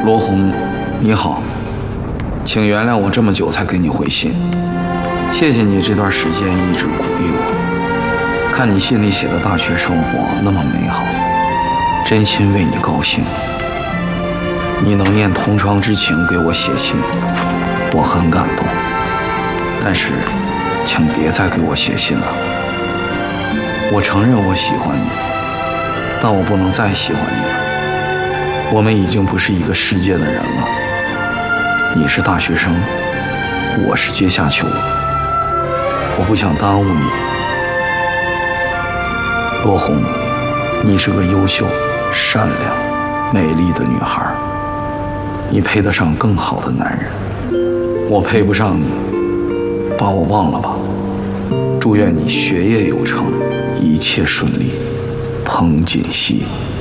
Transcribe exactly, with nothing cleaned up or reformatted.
罗红，你好，请原谅我这么久才给你回信，谢谢你这段时间一直鼓励我。看你信里写的大学生活那么美好，真心为你高兴。你能念同窗之情给我写信，我很感动。但是，请别再给我写信了。我承认我喜欢你，但我不能再喜欢你了。我们已经不是一个世界的人了。你是大学生，我是阶下囚，我不想耽误你。罗红，你是个优秀、善良、美丽的女孩，你配得上更好的男人。我配不上你，把我忘了吧。祝愿你学业有成，一切顺利。彭锦熙。